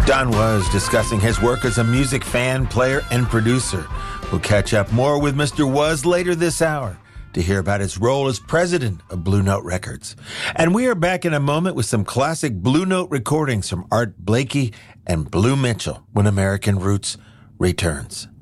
Don Was discussing his work as a music fan, player, and producer. We'll catch up more with Mr. Was later this hour to hear about his role as president of Blue Note Records. And we are back in a moment with some classic Blue Note recordings from Art Blakey and Blue Mitchell when American Roots returns.